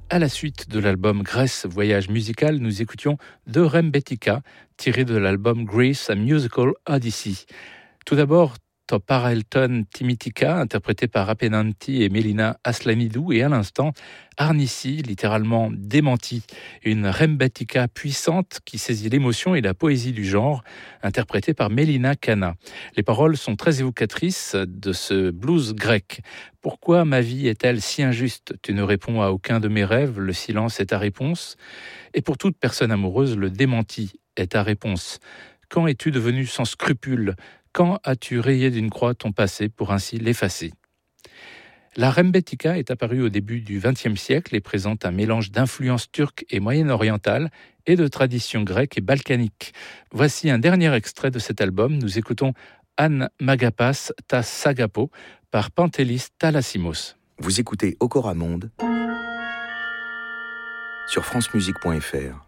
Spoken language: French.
À la suite de l'album Grèce Voyage musical, nous écoutions De Rembetika, tiré de l'album Greece A Musical Odyssey. Tout d'abord, To Paralton Timitika, interprété par Apenanti et Mélina Aslanidou, et à l'instant, Arnissi, littéralement démenti, une rembetika puissante qui saisit l'émotion et la poésie du genre, interprétée par Mélina Kana. Les paroles sont très évocatrices de ce blues grec. Pourquoi ma vie est-elle si injuste ? Tu ne réponds à aucun de mes rêves, le silence est ta réponse. Et pour toute personne amoureuse, le démenti est ta réponse. Quand es-tu devenu sans scrupule ? Quand as-tu rayé d'une croix ton passé pour ainsi l'effacer ? La rembetika est apparue au début du XXe siècle et présente un mélange d'influences turques et moyen-orientales et de traditions grecques et balkaniques. Voici un dernier extrait de cet album. Nous écoutons Anne Magapas ta Sagapo par Pantelis Thalassimos. Vous écoutez Okora Monde sur francemusique.fr.